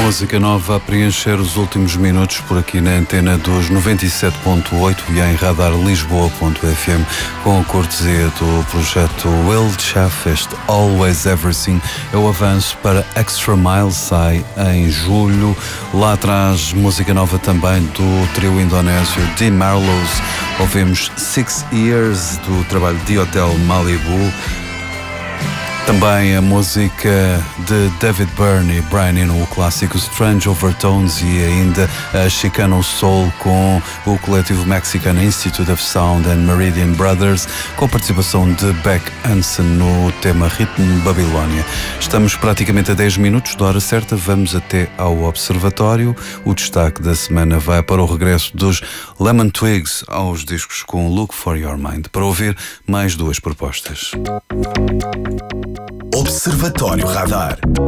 música nova a preencher os últimos minutos por aqui na antena dos 97.8 e em radarlisboa.fm, com a cortesia do projeto Will Chaff. Este Always Everything é o avanço para Extra Mile, sai em julho. Lá atrás, música nova também do trio indonésio The Marlows. Ouvimos 6 Years do trabalho de Hotel Malibu. Também a música de David Byrne e Brian Eno, o clássico Strange Overtones, e ainda a Chicano Soul com o coletivo Mexican Institute of Sound and Meridian Brothers, com a participação de Beck Hansen no tema Rhythm Babilónia. Estamos praticamente a 10 minutos da hora certa, vamos até ao Observatório. O destaque da semana vai para o regresso dos Lemon Twigs aos discos com Look for Your Mind, para ouvir mais duas propostas. Observatório Radar.